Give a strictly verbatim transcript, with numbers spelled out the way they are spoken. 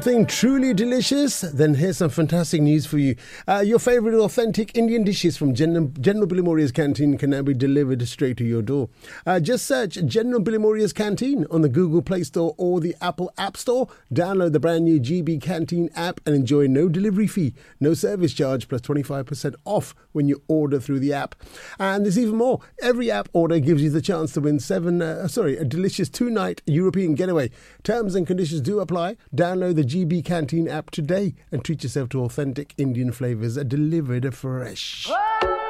Something truly delicious? Then here's some fantastic news for you. Uh, your favorite authentic Indian dishes from General, General Billy Moria's Canteen can now be delivered straight to your door. Uh, just search General Billy Moria's Canteen on the Google Play Store or the Apple App Store. Download the brand new G B Canteen app and enjoy no delivery fee, no service charge, plus twenty-five percent off when you order through the app. And there's even more. Every app order gives you the chance to win seven, uh, sorry, a delicious two-night European getaway. Terms and conditions do apply. Download the G B Canteen app today and treat yourself to authentic Indian flavours delivered fresh.